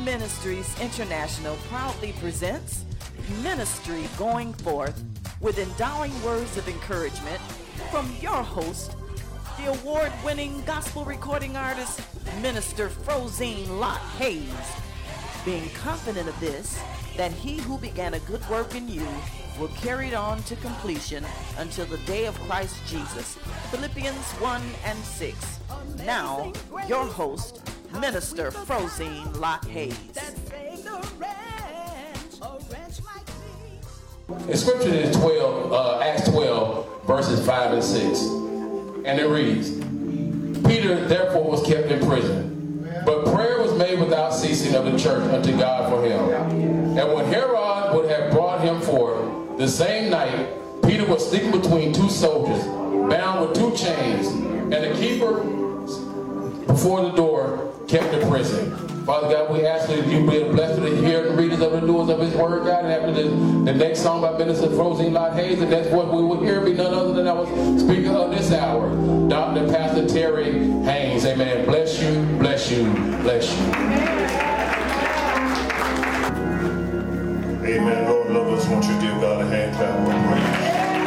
Ministries International proudly presents Ministry Going Forth with endowing words of encouragement from your host, the award-winning gospel recording artist, Minister Frozine Lott Hayes. Being confident of this, that he who began a good work in you will carry it on to completion until the day of Christ Jesus. Philippians 1:6. Now, your host, Minister Frozine Lott Hayes. The scripture is Acts 12, verses 5 and 6. And it reads, Peter therefore was kept in prison, but prayer was made without ceasing of the church unto God for him. And when Herod would have brought him forth, the same night Peter was sleeping between two soldiers, bound with two chains, and the keeper before the door kept the prison. Father God, we ask that you be blessed to hear the readers of the doers of his word, God. And after the next song by Minister Frozine Lott Hayes, and that's what we will hear, be none other than our speaker of this hour, Dr. Pastor Terry Haynes. Amen. Bless you, bless you, bless you. Amen. Lord, love us. Won't you give God a hand clap of praise?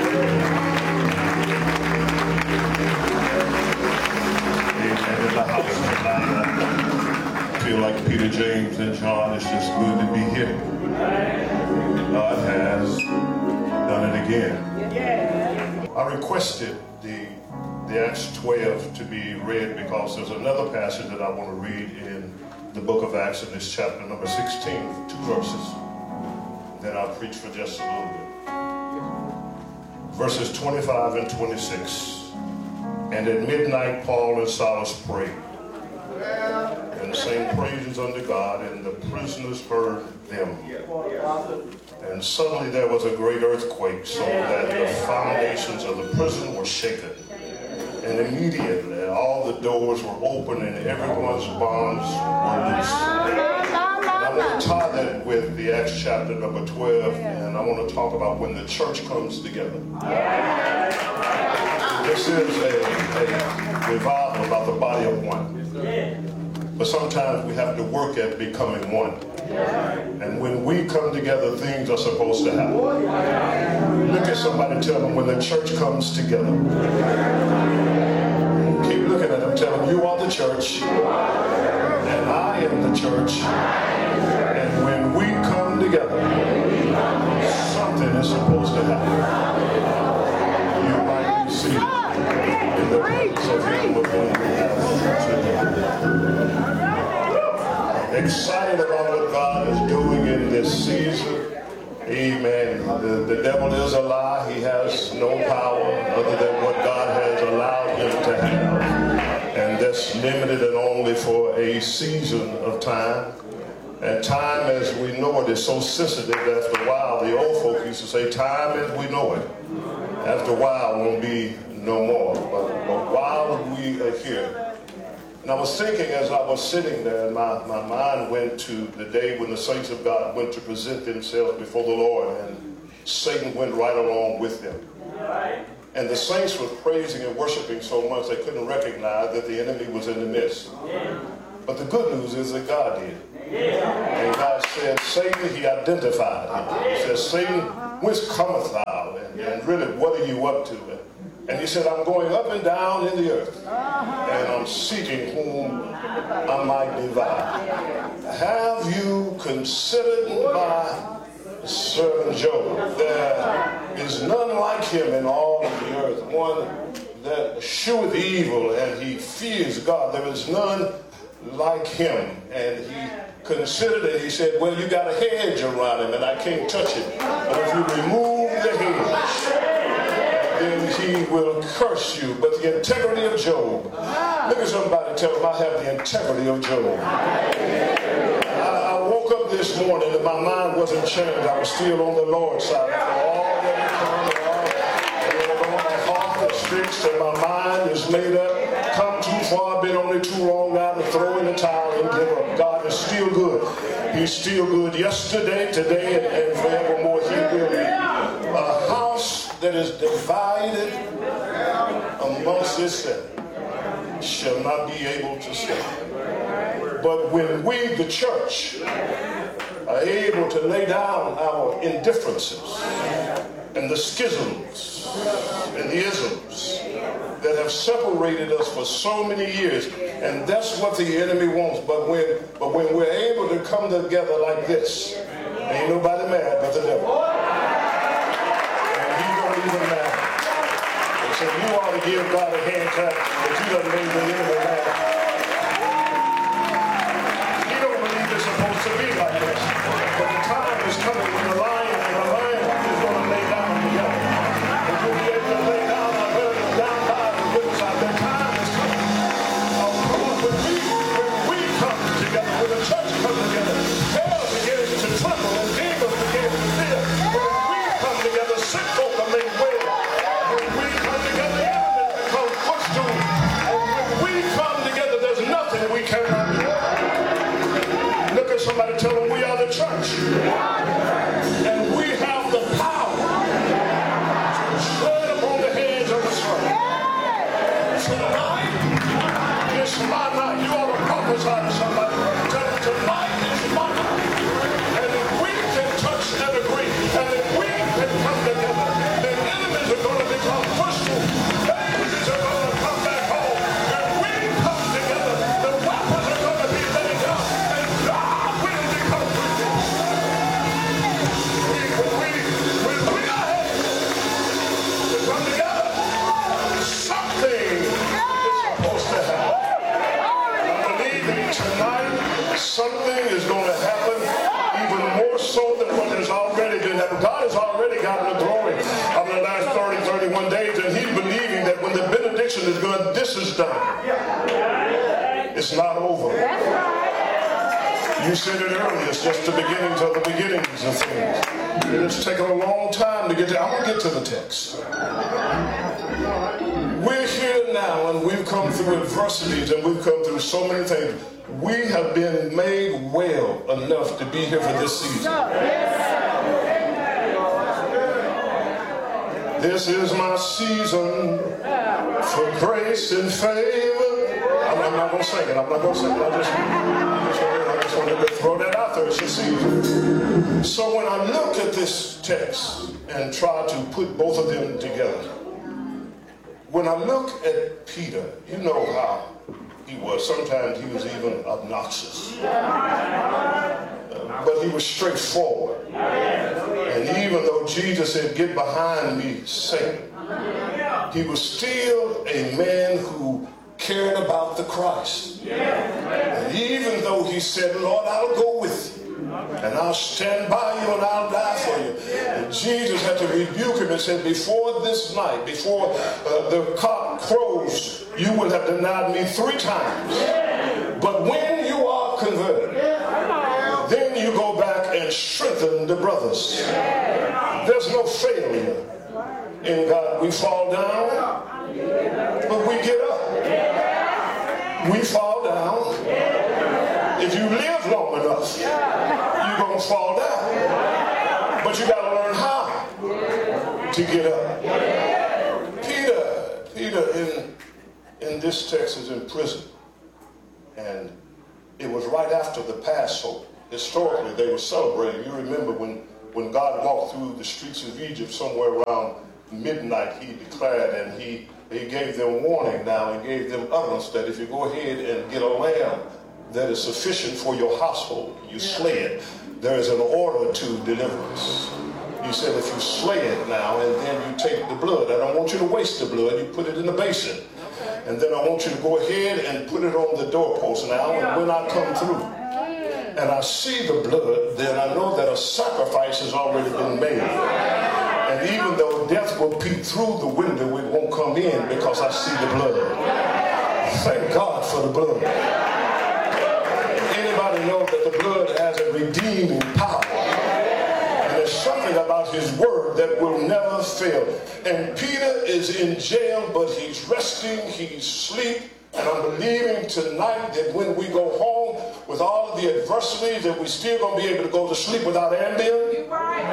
Amen. In the house tonight, I feel like Peter, James, and John. It's just good to be here. God has done it again. I requested the Acts 12 to be read because there's another passage that I want to read in the book of Acts in this chapter number 16, 2 verses. Then I'll preach for just a little bit. Verses 25 and 26. And at midnight Paul and Silas prayed, and sang praises unto God, and the prisoners heard them. And suddenly there was a great earthquake, so that the foundations of the prison were shaken. And immediately all the doors were open and everyone's bonds were loose. I want to tie that with the Acts chapter number 12, and I want to talk about when the church comes together. This is a revival about the body of one. But sometimes we have to work at becoming one. And when we come together, things are supposed to happen. Look at somebody and tell them when the church comes together. Keep looking at them, tell them you are the church, and I am the church. And when we come together, something is supposed to happen. You might be seated in the presence of him with whom we have. Excited about what God is doing in this season. Amen. The devil is a lie. He has no power other than what God has allowed him to have. And that's limited and only for a season of time. And time as we know it is so sensitive that after a while, the old folk used to say, time as we know it, after a while won't be no more. But while we are here, and I was thinking as I was sitting there, and my mind went to the day when the saints of God went to present themselves before the Lord, and Satan went right along with them. And the saints were praising and worshiping so much they couldn't recognize that the enemy was in the midst. But the good news is that God did. And God said, Satan, he identified him. He said, Satan, whence cometh thou? And really, what are you up to? And he said, I'm going up and down in the earth, and I'm seeking whom I might devour. Have you considered my servant Job? There is none like him in all of the earth, one that sheweth evil, and he fears God. There is none like him. And he considered it. He said, well, you got a hedge around him, and I can't touch it. But if you remove the hedge, then he will curse you. But the integrity of Job. Look at somebody and tell him, I have the integrity of Job. I woke up this morning and my mind wasn't changed. I was still on the Lord's side. For all that has come, my heart is fixed and my mind is made up. Come too far, been only too long now to throw in the towel and give up. God is still good. He's still good yesterday, today, and forevermore he will be. A house that is divided amongst itself shall not be able to stand. But when we, the church, are able to lay down our indifferences and the schisms and the isms that have separated us for so many years, and that's what the enemy wants. But when we're able to come together like this, ain't nobody mad but the devil. And he don't even matter. And so you ought to give God a hand clap that you done made the enemy mad. He don't believe it's supposed to be like this. But the time is coming when the lion and the lamb is going to lay down together. And you'll be able to lay down the herd and down by the riverside. The time is coming. When we come together, when the church comes together, hell begins to tremble and demons begin to fear. When we come together, sick folk are made well. When we come together, enemies become footstools. And when we come together, there's nothing we cannot do. Look at somebody, tell them we are the church. And we have the power to tread upon the heads of the serpent. Tonight is my night. You ought to prophesy to somebody. Tell them tonight is my night. And if we can touch and agree, and if we can come together, then enemies are going to become footstools. Babies are going to come back home. If we come together, the weapons are going to be laid down, and God will become free. When we are able to come together, something is supposed to happen. I'm believing tonight something is going to happen even more so than what has already been happening. God has already gotten the glory of the last 30, 31 days, and he's believing that when the benediction is good, this is done. It's not over. You said it earlier, it's just the beginnings of the beginnings of things. It's taken a long time to get there. I'm going to get to the text. We're here now, and we've come through adversities, and we've come through so many things. We have been made well enough to be here for this season. This is my season for grace and favor. I'm not going to sing it. I'm not going to sing it. I just wanted to throw that out there. It's your season. So when I look at this text and try to put both of them together, when I look at Peter, you know how he was. Sometimes he was even obnoxious. But he was straightforward. And even though Jesus said, "Get behind me, Satan," he was still a man who cared about the Christ. And even though he said, "Lord, I'll go with you, and I'll stand by you, and I'll die for you," and Jesus had to rebuke him and said, "Before this night, before the cock crows, you will have denied me 3 times. But when you are converted, then you go back and strengthen the brothers." There's no failure in God. We fall down, but we get up. We fall down. If you live long enough, you're going to fall down. But you got to learn how to get up. Peter in this text is in prison. And it was right after the Passover. Historically, they were celebrating. You remember when God walked through the streets of Egypt somewhere around midnight, he declared, and he gave them warning now and gave them utterance that if you go ahead and get a lamb that is sufficient for your household, you slay it, there is an order to deliverance. He said, if you slay it now and then you take the blood, I don't want you to waste the blood, you put it in the basin. And then I want you to go ahead and put it on the doorpost now, and when I come through and I see the blood, then I know that a sacrifice has already been made. And even though death will peek through the window, it won't come in because I see the blood. Thank God for the blood. Anybody know that the blood has a redeeming power? And there's something about his word that will never fail. And Peter is in jail, but he's resting, he's asleep. And I'm believing tonight that when we go home with all of the adversities, that we're still going to be able to go to sleep without Ambien,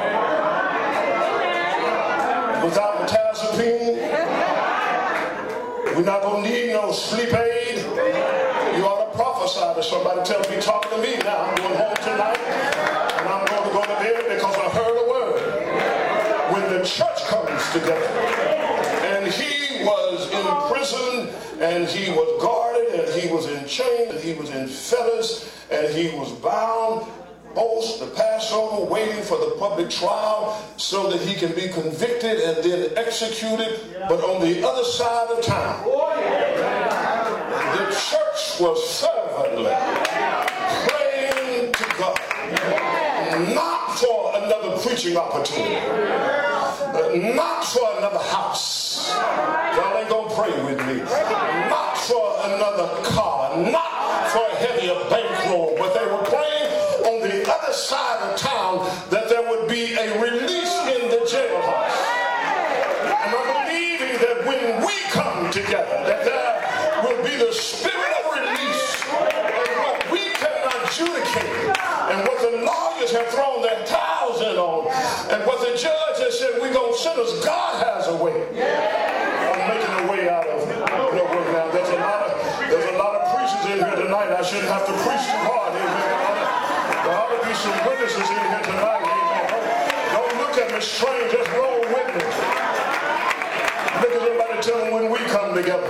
without metazapine. We're not going to need no sleep aid. You ought to prophesy prophesy to somebody. Tell me, talking to me now. I'm going home tonight, and I'm going to go to bed because I heard a word. When the church comes together, and he was in prison, and he was guarded, and he was in chains, and he was in fetters, and he was bound, both the Passover, waiting for the public trial so that he can be convicted and then executed. But on the other side of town, the church was fervently praying to God, not for another preaching opportunity, not for another house. Y'all ain't gonna pray with me. Not for another car, not for a heavier bankroll, but they were praying on the other side of town that there would be a release in the jailhouse. And I'm believing that when we come together, that there will be the spirit of release. And what we cannot adjudicate, and what the lawyers have thrown their towels in on, and what the judge has said, we're going to send us, God has a way. I'm making a way out of no way now. There's a lot of preachers in here tonight. I shouldn't have to preach too hard. Amen. There ought to be some witnesses in here tonight. Amen. Don't look at me strange. Just roll with me. Look at somebody, tell them when we come together.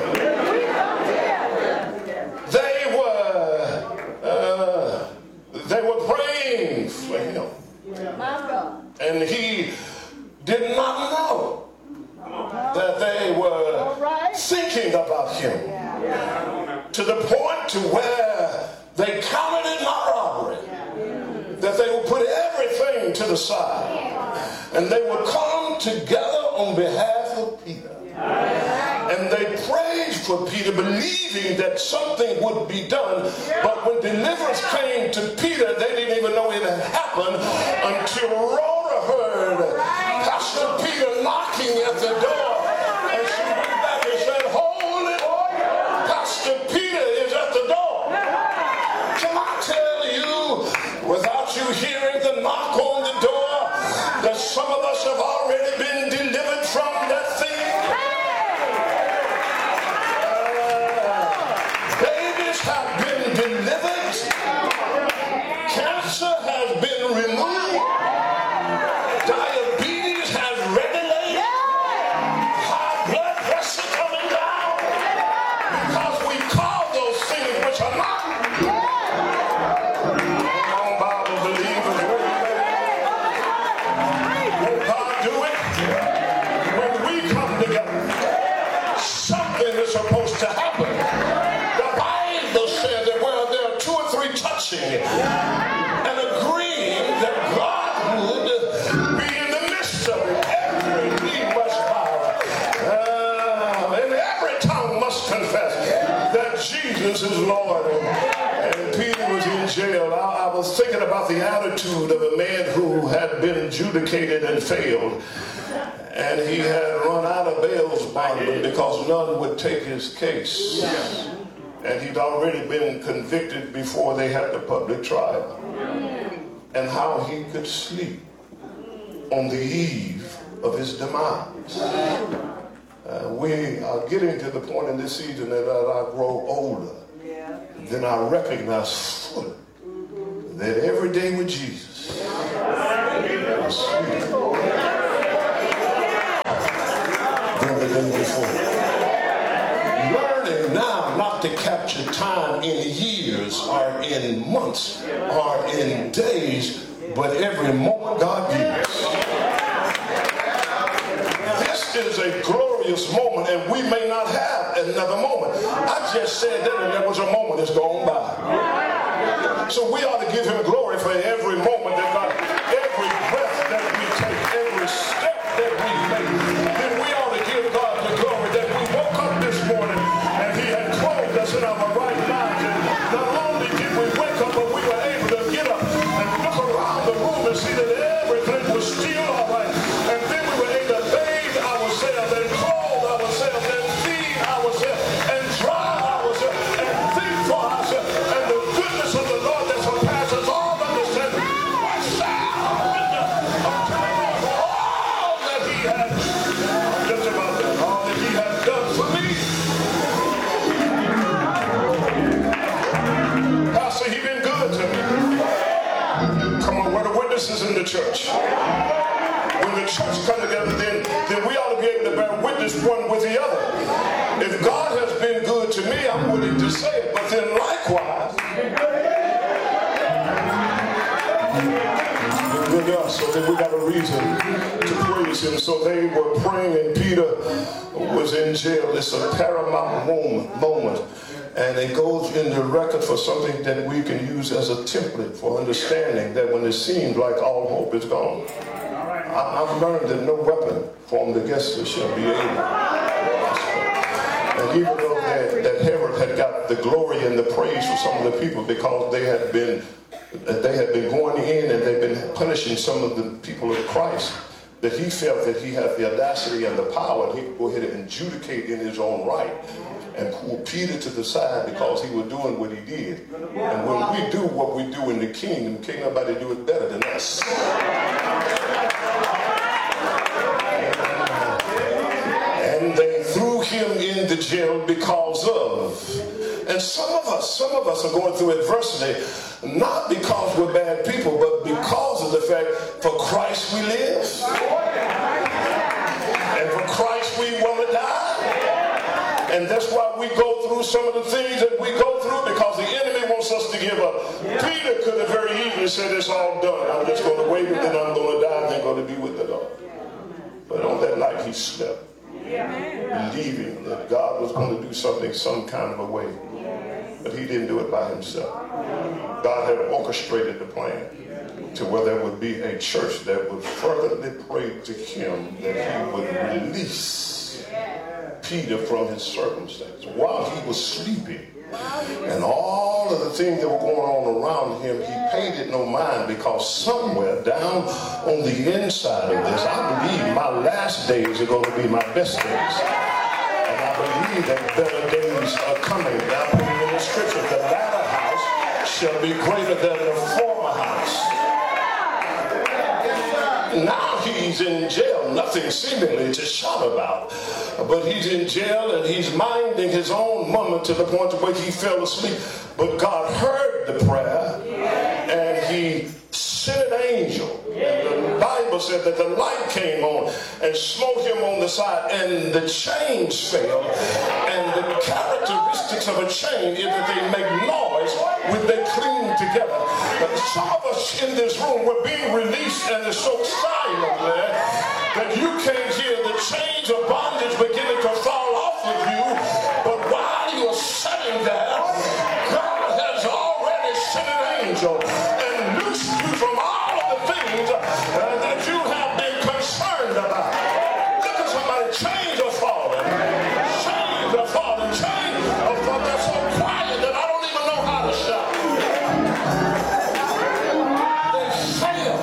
They were praying for him. And he did not know that they were thinking about him, to the point to where they counted it not robbery, that they would put everything to the side, and they would come together on behalf of Peter. And they prayed for Peter, believing that something would be done. But when deliverance came to Peter, they didn't even know it had happened until Rhoda heard Pastor Peter knocking at the door. And she went back and said, hold it, Pastor Peter is at the door. Can I tell you, without you hearing the knock on the door, that some of us have already been delivered from that thing? Have been delivered. Cancer has been removed. Diabetes has regulated. High blood pressure coming down. Because we call those things which are not. Come on, Bible believers. Won't God do it? When we come together, something is supposed to happen. And agreeing that God would be in the midst of it. Every knee must bow, and every tongue must confess that Jesus is Lord. And Peter was in jail. I was thinking about the attitude of a man who had been adjudicated and failed. And he had run out of bail's bond because none would take his case. And he'd already been convicted before they had the public trial. And how he could sleep on the eve of his demise. We are getting to the point in this season that as I grow older, then I recognize fully that every day with Jesus is sweeter than the day before. Learning now not to capture time in years or in months or in days, but every moment God gives. This is a glorious moment, and we may not have another moment. I just said that, and there was a moment that's gone by. So we ought to give him glory for every moment that God, every breath that we take, every step that we make. Then we ought to give God the glory that we woke up this morning and he had clothed us in our right minds. And not only did we wake up, but we were able to get up and look around the room and see that everything was still all right. And then we were able to bathe ourselves and clothe ourselves and feed ourselves and dry ourselves and think for ourselves. And the goodness of the Lord that surpasses all understanding. witnesses in the church. When the church come together, then we ought to be able to bear witness one with the other. If God has been good to me, I'm willing to say it. But then likewise, with us, so that we got a reason to praise him. So they were praying, and Peter was in jail. It's a paramount moment. And it goes in the record for something that we can use as a template for understanding that when it seems like all hope is gone, I've learned that no weapon formed against us shall be able. And even though that Herod had got the glory and the praise for some of the people because they had been going in and they've been punishing some of the people of Christ, that he felt that he had the audacity and the power and he could go ahead and adjudicate in his own right and pull Peter to the side because he was doing what he did. And when we do what we do in the kingdom, can't nobody do it better than us. And they threw him in the jail because of. And some of us are going through adversity, not because we're bad people, but because of the fact for Christ we live. And for Christ we want to die. And that's why we go through some of the things that we go through, because the enemy wants us to give up. Peter could have very easily said, it's all done. I'm just going to wait and then I'm going to die and then going to be with the Lord. But on that night he slept, believing that God was going to do something some kind of a way. But he didn't do it by himself. God had orchestrated the plan to where there would be a church that would fervently pray to him that he would release Peter from his circumstance while he was sleeping. And all of the things that were going on around him, he paid it no mind, because somewhere down on the inside of this, I believe my last days are going to be my best days. And I believe that better days are coming. I believe in the scripture, the latter house shall be greater than the former house. Now he's in jail, nothing seemingly to shout about. But he's in jail and he's minding his own moment to the point where he fell asleep. But God heard the prayer and he sent an angel. And the Bible said that the light came on and smote him on the side, and the chains fell. And the characteristics of a chain is that they make noise when they cling together. But some of us in this room were being released, and it's so silent there that you can't hear the chains of bondage beginning to fall off of you. But while you're sitting there, God has already sent an angel and loosed you from all of the things that you have been concerned about. Look at somebody, chains are falling. Chains are falling. Chains are falling. They're so quiet that I don't even know how to shout. They fail.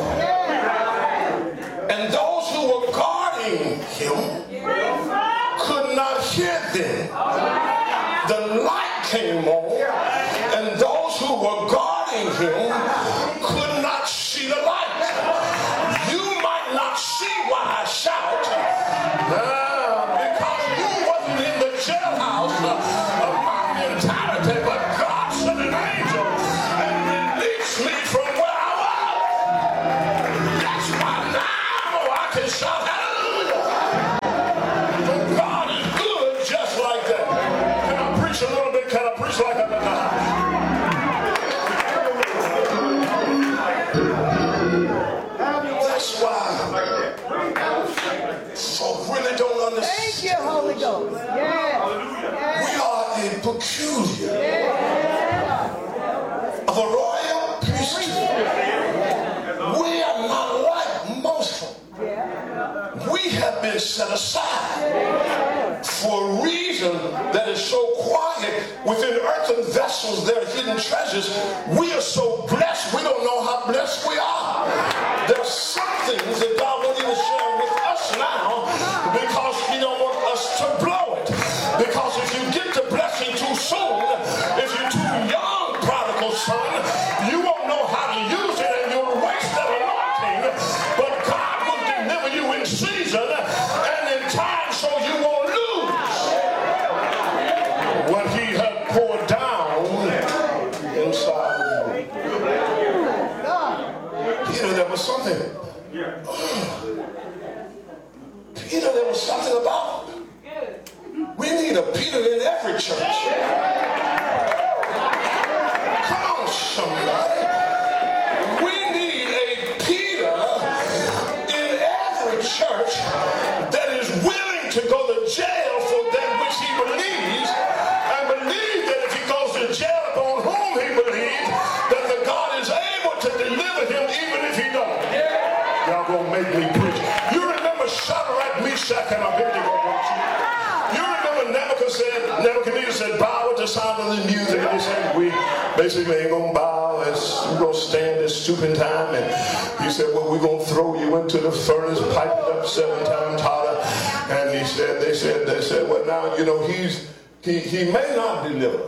And those who were guarding him could not hear them. The light came on, and those who were guarding him could not see the light. You might not see why I shout, because you wasn't in the jailhouse of my mentality, but God sent an angel and released me from where I was. That's why now I can shout hallelujah. But God is good just like that. Can I preach a little bit? Can I preach like that? That's why folk really don't understand. Thank you, Holy Ghost. Yes. We are a peculiar of a royal priesthood. We are not like most folk. We have been set aside for a reason that is so quiet. Within earthen vessels there are hidden treasures. We are so blessed, we don't know how blessed we are. There are some things that God won't even share with us now because he don't want us to blow it. Because if you get the blessing too soon, if you're too young, prodigal son, you won't know how to use it and you'll waste that anointing. But God will deliver you in season and in time so you won't lose what he had poured down inside of you. there was something. Peter, there was something about him. We need a Peter in every church. Come on, somebody. We need a Peter in every church that is willing to go to jail for that which he believes, and believe that if he goes to jail upon whom he believes, that the God is able to deliver him even if he don't. Y'all gonna make me preach. You remember Shadrach, Meshach, and Abednego, don't you? You remember Nebuchadnezzar said, bow at the sound of the music, and he said, we basically ain't gonna bow, we're gonna stand this stupid time. And he said, well, we're gonna throw you into the furnace, pipe it up 7 times hotter. And they said, well, now, you know, he may not deliver.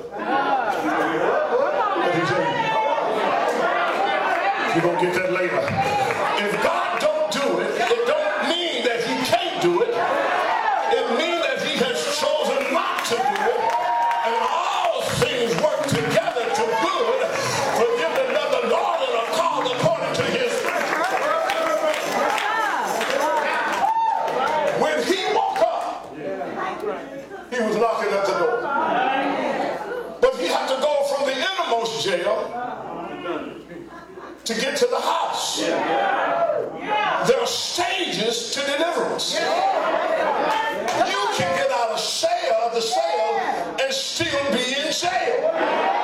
But he said, you're gonna get that later. If God don't do it, it don't mean that he can't do it. It means that he has chosen not to do it. And all things work together to good for them that love the Lord and are called according to his purpose. When he woke up, he was knocking at the door. But he had to go from the innermost jail to get to the house. There are stages to deliverance. You can get out of the cell and still be in jail.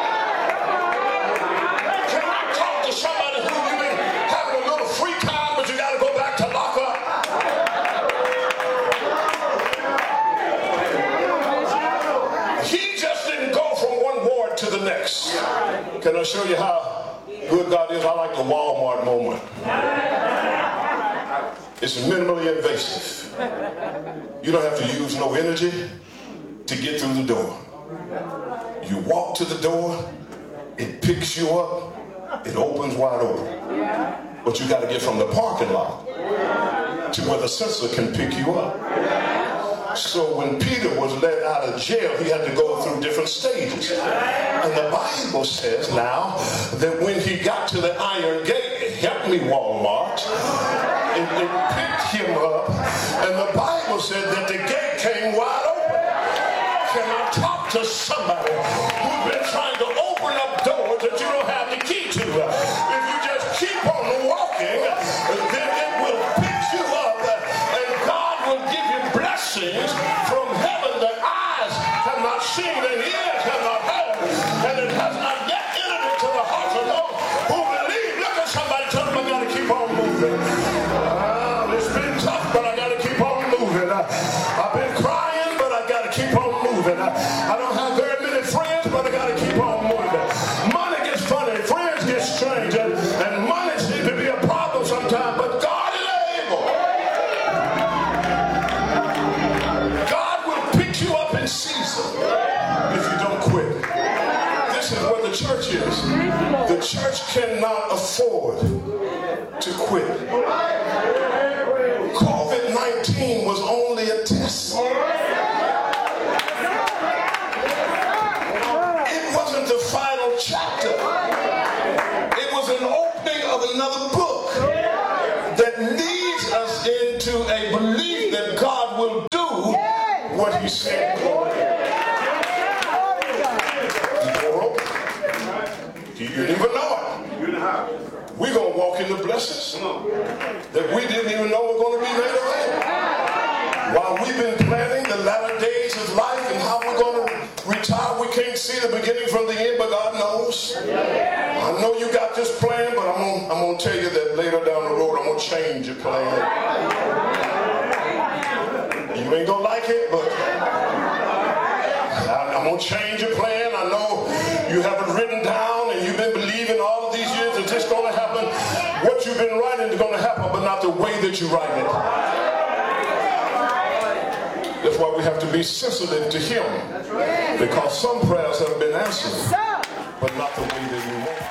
Can I talk to somebody who you've been having a little free time, but you got to go back to lock up? He just didn't go from one ward to the next. Can I show you how good God is? I like the Walmart moment. It's minimally invasive. You don't have to use no energy to get through the door. You walk to the door, it picks you up, it opens wide open. But you got to get from the parking lot to where the sensor can pick you up. So when Peter was let out of jail, he had to go through different stages. And the Bible says now that when he got to the iron gate, help me Walmart, it picked him up, and the Bible said that the gate came wide open. Can I talk to somebody who's been trying to open up doors that you don't have the key to? If you just keep on walking, then it will pick you up, and God will give you blessings from heaven that eyes have not seen and ears have not heard, and it has not yet entered into the hearts of those who believe. Look at somebody, tell them I got to keep on moving. It's been tough, but I got to keep on moving. I've been crying, but I got to keep on moving. I don't have very many friends, but I got to keep on moving. Money gets funny, friends get strange, and money seems to be a problem sometimes, but God is able. God will pick you up in season if you don't quit. This is where the church is. The church cannot afford to quit. COVID-19 was only a test. It wasn't the final chapter. It was an opening of another book that leads us into a belief that God will do what he said. You didn't even know it. We're going to walk into blessings that we didn't even know were going to be made available. While we've been planning the latter days of life and how we're going to retire, we can't see the beginning from the end, but God knows. I know you got this plan, but I'm going to tell you that later down the road, I'm going to change your plan. You ain't going to like it, but I'm going to change your plan. I know you have it written down and you've been believing all of these years that it's going to happen. What you've been writing is going to happen, but not the way that you write it. That's why we have to be sensitive to him. Because some prayers have been answered, but not the way that we want.